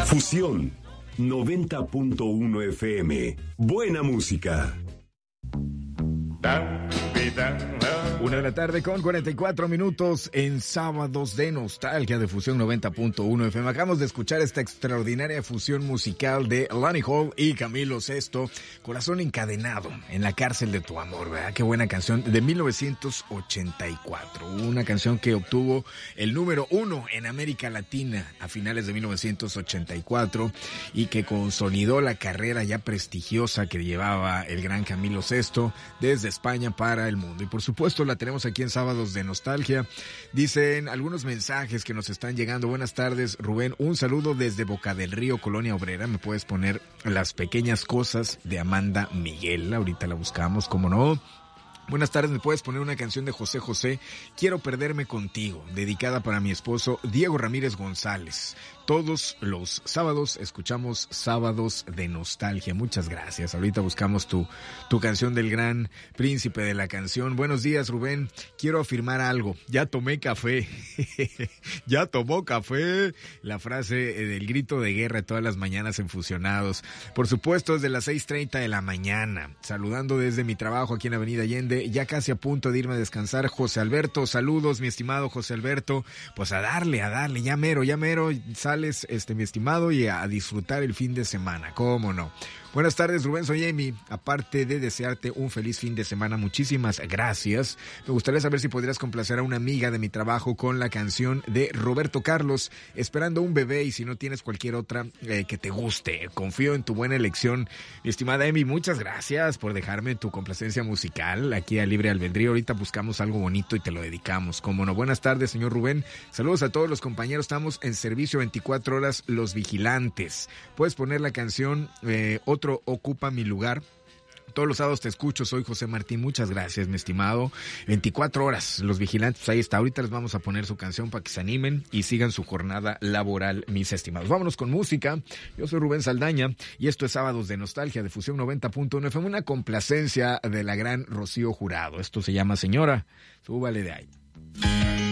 Fusión 90.1 FM. Buena música. 1:00 con 44 minutos en Sábados de Nostalgia de Fusión 90.1 FM. Acabamos de escuchar esta extraordinaria fusión musical de Lonnie Hall y Camilo Sesto, Corazón Encadenado en la Cárcel de tu Amor, ¿verdad? Qué buena canción, de 1984. Una canción que obtuvo el número 1 en América Latina a finales de 1984 y que consolidó la carrera ya prestigiosa que llevaba el gran Camilo Sesto desde España para el mundo. Y por supuesto la tenemos aquí en Sábados de Nostalgia. Dicen algunos mensajes que nos están llegando. Buenas tardes, Rubén. Un saludo desde Boca del Río, Colonia Obrera. ¿Me puedes poner Las Pequeñas Cosas de Amanda Miguel? Ahorita la buscamos, ¿cómo no? Buenas tardes, ¿me puedes poner una canción de José José? Quiero perderme contigo, dedicada para mi esposo Diego Ramírez González. Todos los sábados escuchamos Sábados de Nostalgia. Muchas gracias. Ahorita buscamos tu canción del gran príncipe de la canción. Buenos días, Rubén. Quiero afirmar algo. Ya tomé café. Ya tomó café. La frase del grito de guerra todas las mañanas en Fusionados. Por supuesto, desde las 6:30 de la mañana. Saludando desde mi trabajo aquí en Avenida Allende. Ya casi a punto de irme a descansar. José Alberto, saludos, mi estimado José Alberto. Pues a darle, ya mero. Sales, mi estimado, y a disfrutar el fin de semana, cómo no. Buenas tardes, Rubén, soy Amy. Aparte de desearte un feliz fin de semana, muchísimas gracias. Me gustaría saber si podrías complacer a una amiga de mi trabajo con la canción de Roberto Carlos, Esperando un bebé, y si no tienes cualquier otra que te guste. Confío en tu buena elección, mi estimada Amy. Muchas gracias por dejarme tu complacencia musical aquí a libre albedrío. Ahorita buscamos algo bonito y te lo dedicamos, cómo no. Buenas tardes, señor Rubén. Saludos a todos los compañeros. Estamos en servicio 24 horas, Los Vigilantes. Puedes poner la canción Otro ocupa mi lugar. Todos los sábados te escucho, soy José Martín. Muchas gracias, mi estimado. 24 horas, Los Vigilantes, ahí está. Ahorita les vamos a poner su canción para que se animen y sigan su jornada laboral, mis estimados. Vámonos con música. Yo soy Rubén Saldaña y esto es Sábados de Nostalgia de Fusión 90.1 FM, una complacencia de la gran Rocío Jurado. Esto se llama Señora, súbale de ahí.